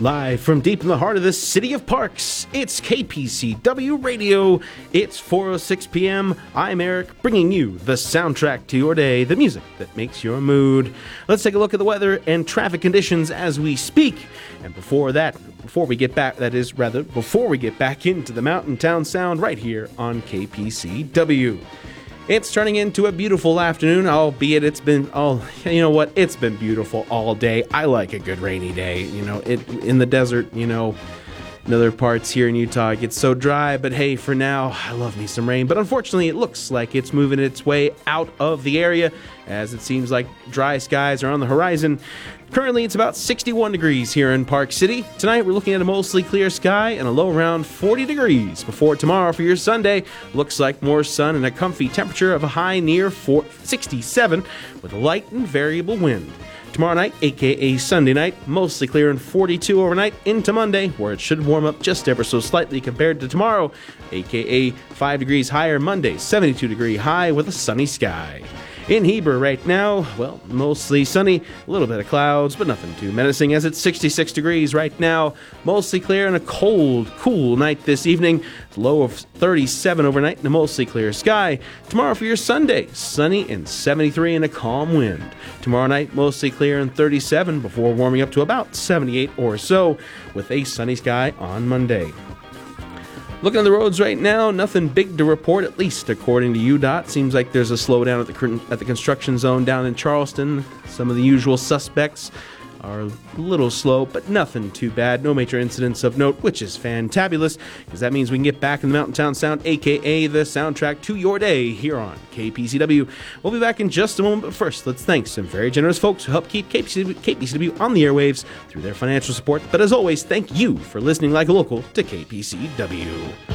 Live from deep in the heart of the city of Parks, it's KPCW Radio. It's 4:06 p.m. I'm Eric, bringing you the soundtrack to your day, the music that makes your mood. Let's take a look at the weather and traffic conditions as we speak. And before we get back into the Mountain Town Sound right here on KPCW. It's turning into a beautiful afternoon, albeit it's been beautiful all day. I like a good rainy day. In the desert, in other parts here in Utah, it gets so dry. But hey, for now, I love me some rain. But unfortunately, it looks like it's moving its way out of the area, as it seems like dry skies are on the horizon. Currently, it's about 61 degrees here in Park City. Tonight, we're looking at a mostly clear sky and a low around 40 degrees. Before tomorrow for your Sunday, looks like more sun and a comfy temperature of a high near 67 with a light and variable wind. Tomorrow night, aka Sunday night, mostly clear and 42 overnight into Monday, where it should warm up just ever so slightly compared to tomorrow, aka 5 degrees higher Monday, 72-degree high with a sunny sky. In Heber right now, mostly sunny, a little bit of clouds, but nothing too menacing as it's 66 degrees right now. Mostly clear and a cold, cool night this evening. Low of 37 overnight and a mostly clear sky. Tomorrow for your Sunday, sunny and 73 and a calm wind. Tomorrow night, mostly clear and 37 before warming up to about 78 or so with a sunny sky on Monday. Looking at the roads right now, nothing big to report, at least according to UDOT. Seems like there's a slowdown at the construction zone down in Charleston. Some of the usual suspects are a little slow, but nothing too bad. No major incidents of note, which is fantabulous, because that means we can get back in the Mountain Town Sound, a.k.a. the soundtrack to your day, here on KPCW. We'll be back in just a moment, but first, let's thank some very generous folks who help keep KPCW on the airwaves through their financial support. But as always, thank you for listening like a local to KPCW.